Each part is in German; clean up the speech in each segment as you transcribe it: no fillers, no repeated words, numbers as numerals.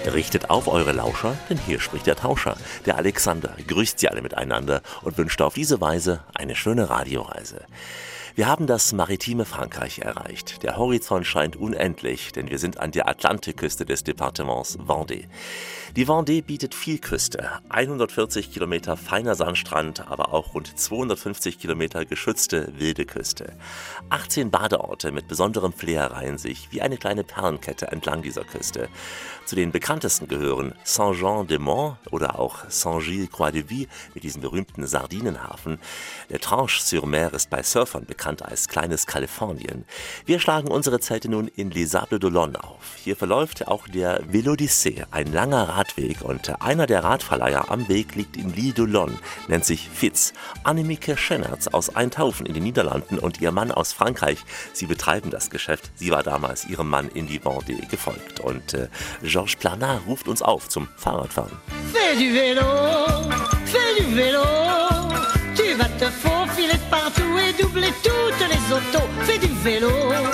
Richtet auf eure Lauscher, denn hier spricht der Tauscher. Der Alexander grüßt sie alle miteinander und wünscht auf diese Weise eine schöne Radioreise. Wir haben das maritime Frankreich erreicht. Der Horizont scheint unendlich, denn wir sind an der Atlantikküste des Departements Vendée. Die Vendée bietet viel Küste, 140 Kilometer feiner Sandstrand, aber auch rund 250 Kilometer geschützte wilde Küste. 18 Badeorte mit besonderem Flair reihen sich wie eine kleine Perlenkette entlang dieser Küste. Zu den bekanntesten gehören Saint-Jean-de-Monts oder auch Saint-Gilles-Croix-de-Vie mit diesem berühmten Sardinenhafen. Der Tranche-sur-Mer ist bei Surfern bekannt als kleines Kalifornien. Wir schlagen unsere Zelte nun in Les Sables d'Olonne auf. Hier verläuft auch der Vél'Odyssée, ein langer Radweg, und einer der Radverleiher am Weg liegt in L'Île d'Olonne, nennt sich Fitz. Annemieke Schennertz aus Eindhoven in den Niederlanden und ihr Mann aus Frankreich, sie betreiben das Geschäft. Sie war damals ihrem Mann in die Vendée gefolgt und Georges Planard ruft uns auf zum Fahrradfahren. Fais du vélo, tu vas te faufiler partout et doubler toutes les autos. Fais du vélo,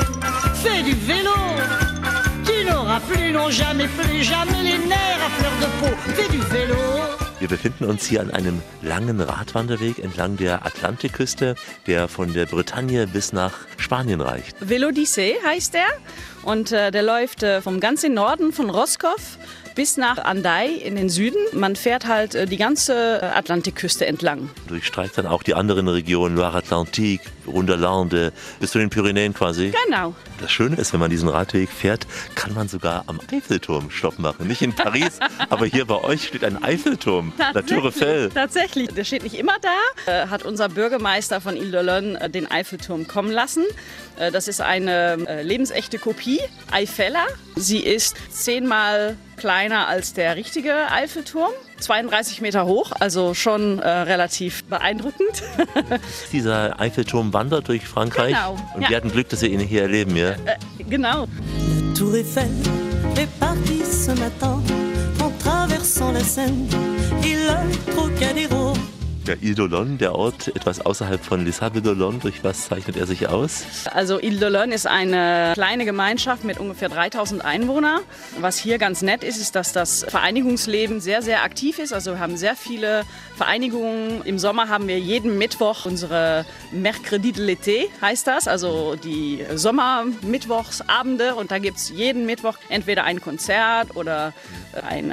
tu n'auras plus, non jamais les nerfs à fleur de peau. Fais du vélo. Wir befinden uns hier an einem langen Radwanderweg entlang der Atlantikküste, der von der Bretagne bis nach Spanien reicht. Vél'Odyssée heißt der und der läuft vom ganzen Norden von Roscoff bis nach Hendaye in den Süden. Man fährt halt die ganze Atlantikküste entlang. Durchstreicht dann auch die anderen Regionen, Loire-Atlantique, Runderlande, bis zu den Pyrenäen quasi. Genau. Das Schöne ist, wenn man diesen Radweg fährt, kann man sogar am Eiffelturm Stopp machen. Nicht in Paris, aber hier bei euch steht ein Eiffelturm. La Tour Eiffel. Tatsächlich. Der steht nicht immer da. Hat unser Bürgermeister von Île d'Olonne den Eiffelturm kommen lassen. Das ist eine lebensechte Kopie, Eiffella. Sie ist 10-mal kleiner als der richtige Eiffelturm. 32 Meter hoch, also schon relativ beeindruckend. Dieser Eiffelturm wandert durch Frankreich. Genau, und ja. wir hatten Glück, dass wir ihn hier erleben, ja? Genau. La Tour Eiffel est partie ce matin en traversant la Seine et le Trocadéro. Ja, Île d'Olonne, der Ort etwas außerhalb von Les Sables d'Olonne, durch was zeichnet er sich aus? Also Île d'Olonne ist eine kleine Gemeinschaft mit ungefähr 3000 Einwohnern. Was hier ganz nett ist, ist, dass das Vereinigungsleben sehr, sehr aktiv ist. Also wir haben sehr viele Vereinigungen. Im Sommer haben wir jeden Mittwoch unsere Mercredi de l'été, heißt das. Also die Sommermittwochsabende. Und da gibt es jeden Mittwoch entweder ein Konzert oder ein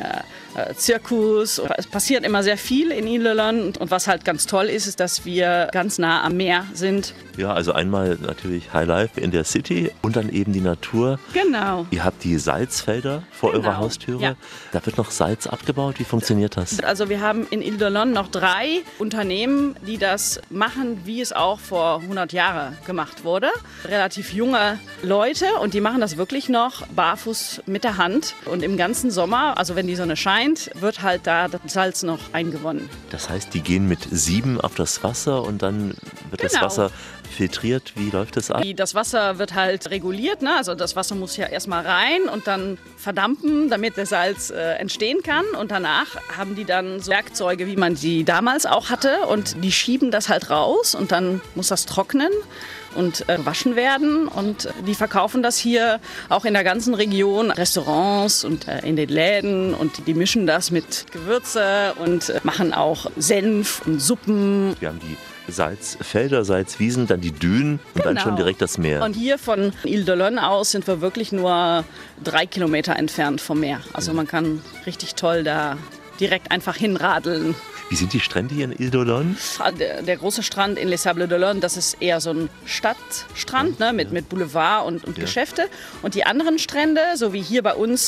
Zirkus. Es passiert immer sehr viel in Île d'Olonne. Und was halt ganz toll ist, ist, dass wir ganz nah am Meer sind. Ja, also einmal natürlich Highlife in der City und dann eben die Natur. Genau. Ihr habt die Salzfelder vor eurer Haustüre. Ja. Da wird noch Salz abgebaut. Wie funktioniert das? Also wir haben in Île d'Olonne noch 3 Unternehmen, die das machen, wie es auch vor 100 Jahren gemacht wurde. Relativ junge Leute und die machen das wirklich noch barfuß mit der Hand. Und im ganzen Sommer, also wenn die Sonne scheint, wird halt da das Salz noch eingewonnen. Das heißt, die gehen mit Sieben auf das Wasser und dann wird das Wasser filtriert. Wie läuft das ab? Das Wasser wird halt reguliert, ne? Also das Wasser muss ja erstmal rein und dann verdampfen, damit der Salz entstehen kann. Und danach haben die dann so Werkzeuge, wie man sie damals auch hatte. Und die schieben das halt raus und dann muss das trocknen und waschen werden. Und die verkaufen das hier auch in der ganzen Region, Restaurants und in den Läden. Und die mischen das mit Gewürze und machen auch Senf und Suppen. Wir haben die Salzfelder, Salzwiesen, dann die Dünen und dann schon direkt das Meer. Und hier von Île d'Olonne aus sind wir wirklich nur 3 Kilometer entfernt vom Meer. Also man kann richtig toll da direkt einfach hinradeln. Wie sind die Strände hier in Île d'Olonne? Der große Strand in Les Sables d'Olonne, das ist eher so ein Stadtstrand, ne, mit Boulevard und Geschäfte. Und die anderen Strände, so wie hier bei uns